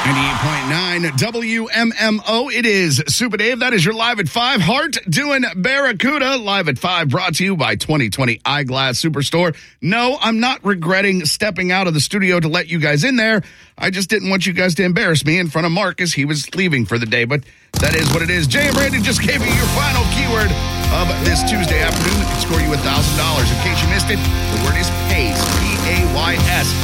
98.9 WMMO. It is Super Dave. That is your Live at 5. Heart doing Barracuda. Live at 5 brought to you by 2020 Eyeglass Superstore. No, I'm not regretting stepping out of the studio to let you guys in there. I just didn't want you guys to embarrass me in front of Mark as he was leaving for the day. But that is what it is. Jay and Brandon just gave you your final keyword of this Tuesday afternoon that can score you $1,000. In case you missed it, the word is PAYS. P-A-Y-S.